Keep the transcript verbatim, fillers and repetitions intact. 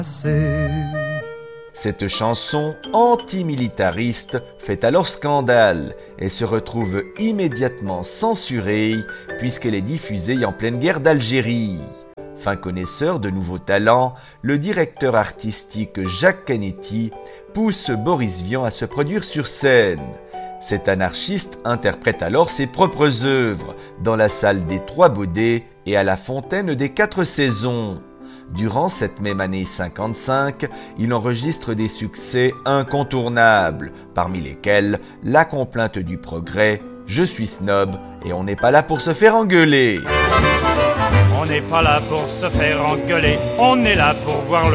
Cette chanson antimilitariste fait alors scandale et se retrouve immédiatement censurée puisqu'elle est diffusée en pleine guerre d'Algérie. Fin connaisseur de nouveaux talents, le directeur artistique Jacques Canetti pousse Boris Vian à se produire sur scène. Cet anarchiste interprète alors ses propres œuvres dans la salle des Trois Baudets et à la Fontaine des Quatre Saisons. Durant cette même année cinquante-cinq, il enregistre des succès incontournables, parmi lesquels La Complainte du Progrès, Je suis snob et On n'est pas là pour se faire engueuler. On n'est pas là pour se faire engueuler, on est là pour voir le